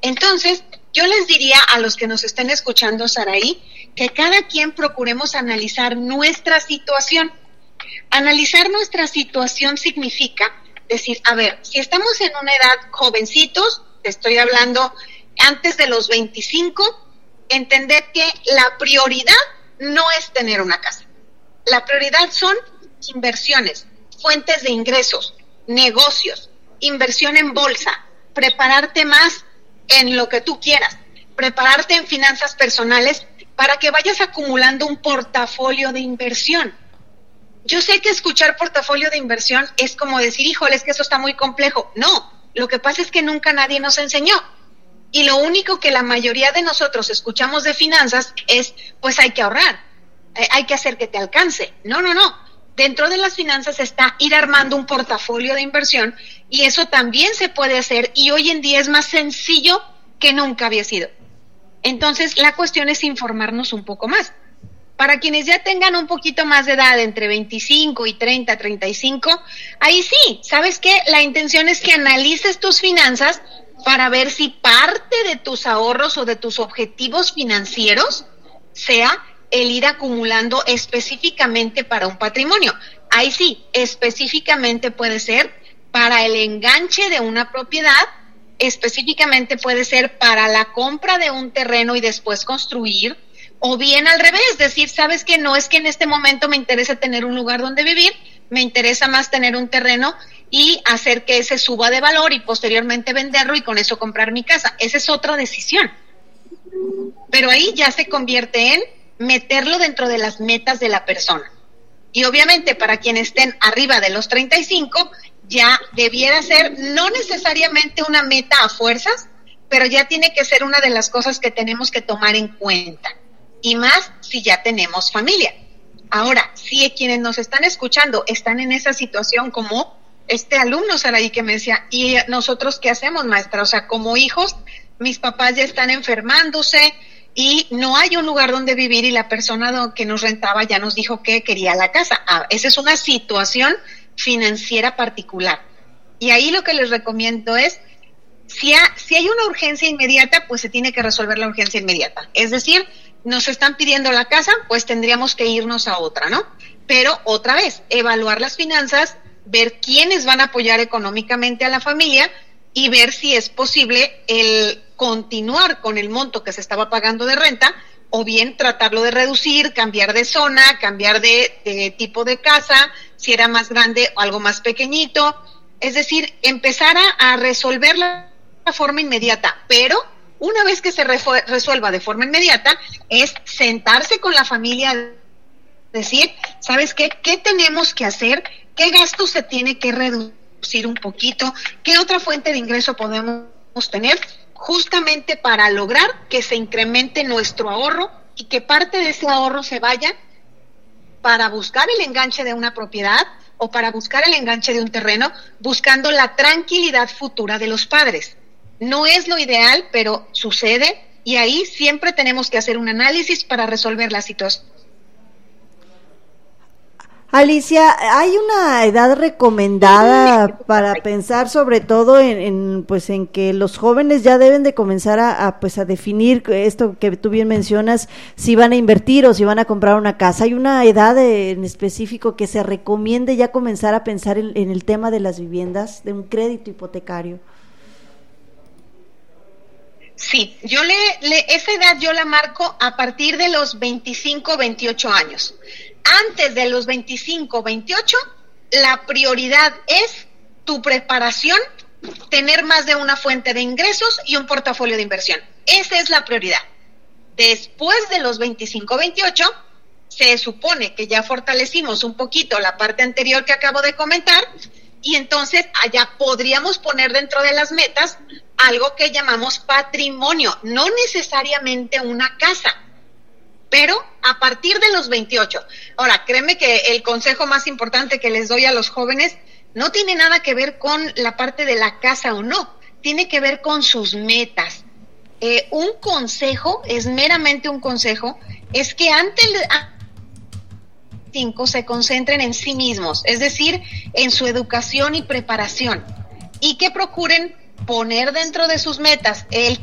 Entonces, yo les diría a los que nos estén escuchando, Saraí, que cada quien procuremos analizar nuestra situación. Analizar nuestra situación significa decir, a ver, si estamos en una edad jovencitos, te estoy hablando antes de los 25, entender que la prioridad no es tener una casa. La prioridad son inversiones, fuentes de ingresos, negocios, inversión en bolsa, prepararte más en lo que tú quieras, prepararte en finanzas personales para que vayas acumulando un portafolio de inversión. Yo sé que escuchar portafolio de inversión es como decir, híjole, es que eso está muy complejo. No, lo que pasa es que nunca nadie nos enseñó. Y lo único que la mayoría de nosotros escuchamos de finanzas es, pues hay que ahorrar, hay que hacer que te alcance. No. Dentro de las finanzas está ir armando un portafolio de inversión y eso también se puede hacer y hoy en día es más sencillo que nunca había sido. Entonces, la cuestión es informarnos un poco más. Para quienes ya tengan un poquito más de edad, entre 25 y 30, 35, ahí sí, ¿sabes qué? La intención es que analices tus finanzas para ver si parte de tus ahorros o de tus objetivos financieros sea el ir acumulando específicamente para un patrimonio. Ahí sí, específicamente puede ser para el enganche de una propiedad, específicamente puede ser para la compra de un terreno y después construir, o bien al revés, decir, ¿sabes qué? No es que en este momento me interesa tener un lugar donde vivir, me interesa más tener un terreno y hacer que ese suba de valor y posteriormente venderlo y con eso comprar mi casa. Esa es otra decisión. Pero ahí ya se convierte en meterlo dentro de las metas de la persona. Y obviamente para quienes estén arriba de los 35, ya debiera ser no necesariamente una meta a fuerzas, pero ya tiene que ser una de las cosas que tenemos que tomar en cuenta. Y más si ya tenemos familia. Ahora, si quienes nos están escuchando están en esa situación como este alumno, Saraí, que me decía, ¿y nosotros qué hacemos, maestra? O sea, como hijos, mis papás ya están enfermándose y no hay un lugar donde vivir y la persona que nos rentaba ya nos dijo que quería la casa. Esa es una situación financiera particular. Y ahí lo que les recomiendo es, si hay una urgencia inmediata, pues se tiene que resolver la urgencia inmediata. Es decir, nos están pidiendo la casa, pues tendríamos que irnos a otra, ¿no? Pero otra vez, evaluar las finanzas, ver quiénes van a apoyar económicamente a la familia y ver si es posible el continuar con el monto que se estaba pagando de renta o bien tratarlo de reducir, cambiar de zona, cambiar de tipo de casa, si era más grande o algo más pequeñito. Es decir, empezar a resolver de forma inmediata, pero una vez que se resuelva de forma inmediata, es sentarse con la familia, decir, ¿sabes qué? ¿Qué tenemos que hacer? ¿Qué gasto se tiene que reducir un poquito? ¿Qué otra fuente de ingreso podemos tener? Justamente para lograr que se incremente nuestro ahorro y que parte de ese ahorro se vaya para buscar el enganche de una propiedad o para buscar el enganche de un terreno, buscando la tranquilidad futura de los padres. No es lo ideal, pero sucede y ahí siempre tenemos que hacer un análisis para resolver la situación. Alicia, ¿hay una edad recomendada para pensar sobre todo en que los jóvenes ya deben de comenzar a definir esto que tú bien mencionas, si van a invertir o si van a comprar una casa? ¿Hay una edad en específico que se recomiende ya comenzar a pensar en el tema de las viviendas, de un crédito hipotecario? Sí, esa edad yo la marco a partir de los 25, 28 años. Antes de los 25, 28, la prioridad es tu preparación, tener más de una fuente de ingresos y un portafolio de inversión. Esa es la prioridad. Después de los 25, 28, se supone que ya fortalecimos un poquito la parte anterior que acabo de comentar y entonces allá podríamos poner dentro de las metas algo que llamamos patrimonio, no necesariamente una casa, pero a partir de los 28. Ahora, créeme que el consejo más importante que les doy a los jóvenes no tiene nada que ver con la parte de la casa o no, tiene que ver con sus metas. Un consejo, es meramente un consejo, es que antes de 5 se concentren en sí mismos, es decir, en su educación y preparación, y que procuren poner dentro de sus metas el